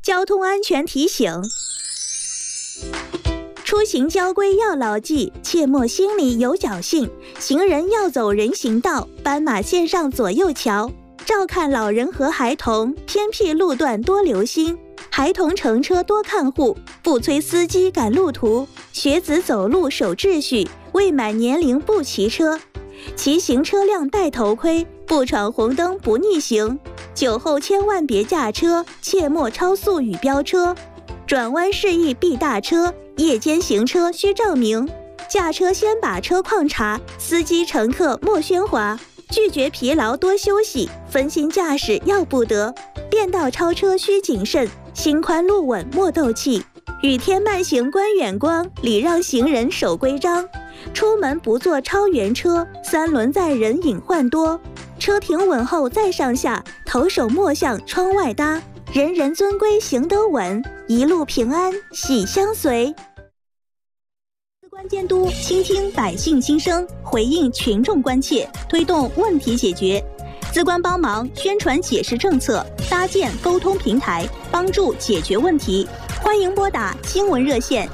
交通安全提醒：出行交规要牢记，切莫心里有侥幸。行人要走人行道，斑马线上左右瞧。照看老人和孩童，偏僻路段多留心。孩童乘车多看护，不催司机赶路途。学子走路守秩序，未满年龄不骑车。骑行车辆戴头盔，不闯红灯不逆行。酒后千万别驾车，切莫超速与飙车。转弯示意避大车，夜间行车需照明。驾车先把车况查，司机乘客莫喧哗。拒绝疲劳多休息，分心驾驶要不得。变道超车需谨慎，心宽路稳莫斗气。雨天慢行观远光，礼让行人守规章。出门不坐超员车，三轮载人隐患多。车停稳后再上下，头手莫向窗外搭。人人遵规行得稳，一路平安喜相随。司关监督倾听百姓心声，回应群众关切，推动问题解决。资关帮忙宣传解释政策，搭建沟通平台，帮助解决问题。欢迎拨打新闻热线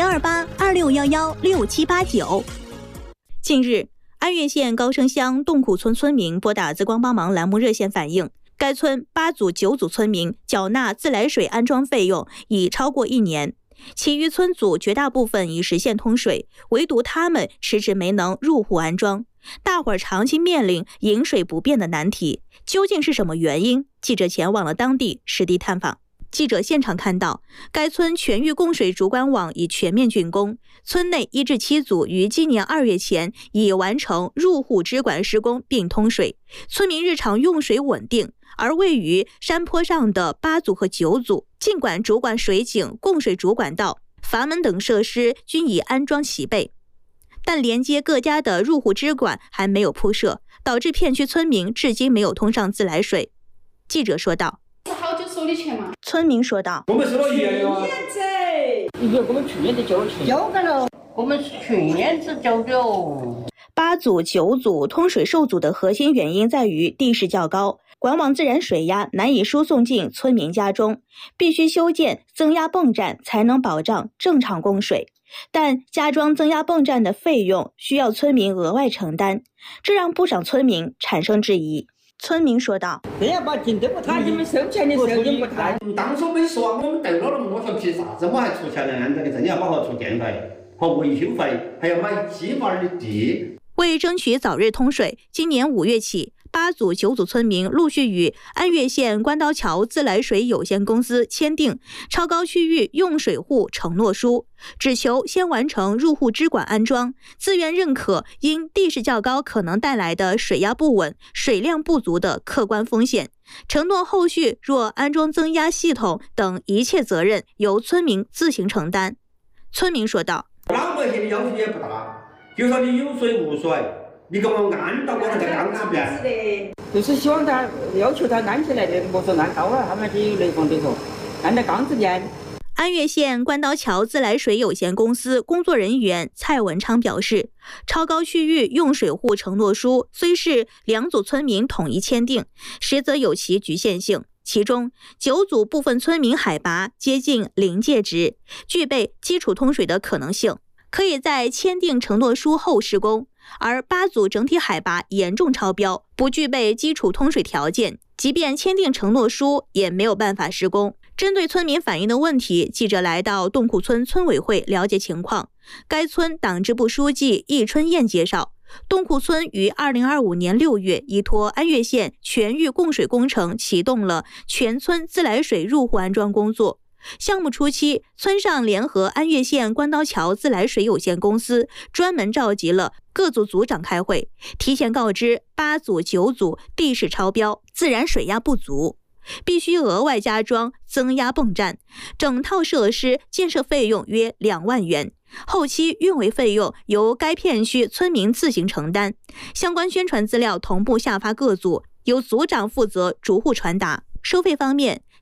02826116789。近日，安岳县高升乡洞库村村民拨打资光帮忙栏目热线反映，该村8组9组村民缴纳自来水安装费用已超过1年，其余村组绝大部分已实现通水，唯独他们迟迟没能入户安装。大伙儿长期面临饮水不便的难题，究竟是什么原因？记者前往了当地实地探访。记者现场看到，该村全域供水主管网已全面竣工，村内1至7组于今年2月前已完成入户支管施工并通水，村民日常用水稳定。而位于山坡上的8组和9组，尽管主管水井、供水主管道、阀门等设施均已安装齐备，但连接各家的入户支管还没有铺设，导致片区村民至今没有通上自来水。记者说道。 好久收的钱嘛？ 村民说道。 我们收了1年了。 我们去年就交钱。交干了。我们去年只交的哦。 8组、9组通水受阻的核心原因在于地势较高，管网自然水压难以输送进村民家中，必须修建增压泵站才能保障正常供水。但加装增压泵站的费用需要村民额外承担，这让不少村民产生质疑。村民说道：“ 这样把钱都不谈，你们收钱的时候你不谈。 当初没说我们得了我说凭啥子我还出钱来按这个增压宝和出电费和维修费，还要买基法的地。” 为争取早日通水，今年5月起，8组、9组村民陆续与安岳县关刀桥自来水有限公司签订超高区域用水户承诺书，只求先完成入户支管安装，自愿认可因地势较高可能带来的水压不稳、水量不足的客观风险，承诺后续若安装增压系统等一切责任由村民自行承担。村民说道：“ 老百姓的要求也不大，就说你有水无水，你给我按到我那个缸子边， 就是希望他要求他按起来的，莫说按高了，他们就雷锋的说，按在缸子边。” 安岳县关刀桥自来水有限公司工作人员蔡文昌表示，超高区域用水户承诺书虽是2组村民统一签订，实则有其局限性。其中9组部分村民海拔接近临界值，具备基础通水的可能性，可以在签订承诺书后施工，而8组整体海拔严重超标，不具备基础通水条件，即便签订承诺书也没有办法施工。针对村民反映的问题，记者来到洞库村村委会了解情况。该村党支部书记易春燕介绍，洞库村于2025年6月依托安岳县全域供水工程启动了全村自来水入户安装工作。项目初期，村上联合安岳县关刀桥自来水有限公司专门召集了各组组长开会，提前告知8组、9组地势超标，自然水压不足，必须额外加装增压泵站，整套设施建设费用约2万元，后期运维费用由该片区村民自行承担。相关宣传资料同步下发各组，由组长负责逐户传达。收费方面，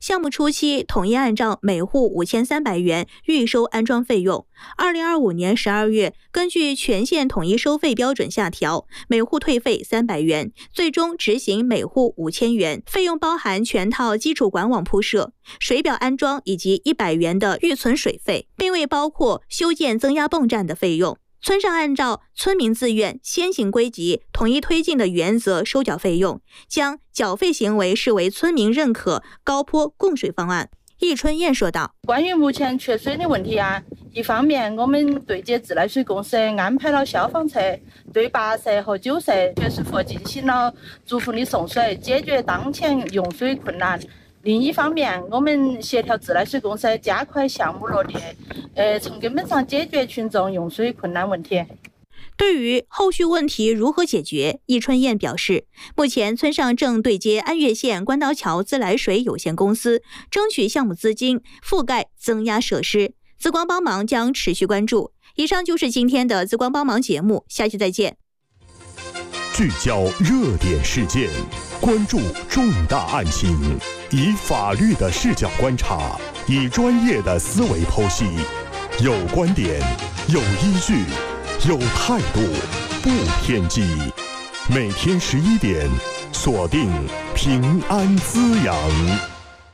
项目初期统一按照每户5300元预收安装费用。2025年12月，根据全县统一收费标准下调，每户退费300元，最终执行每户5000元，费用包含全套基础管网铺设、水表安装以及100元的预存水费，并未包括修建增压泵站的费用。村上按照村民自愿、先行归集、统一推进的原则收缴费用，将缴费行为视为村民认可高坡供水方案。易春燕说道： 关于目前缺水的问题一方面我们对接自来水公司安排了消防车对8社和9社缺水户进行了逐户的送水，解决当前用水困难。另一方面，我们协调自来水公司加快项目落地，从根本上解决群众用水困难问题。 对于后续问题如何解决，易春燕表示，目前村上正对接安岳县关刀桥自来水有限公司，争取项目资金覆盖增压设施。资光帮忙将持续关注。以上就是今天的资光帮忙节目，下期再见。 聚焦热点事件，关注重大案情，以法律的视角观察，以专业的思维剖析，有观点，有依据，有态度，不偏激。每天11点，锁定平安滋养。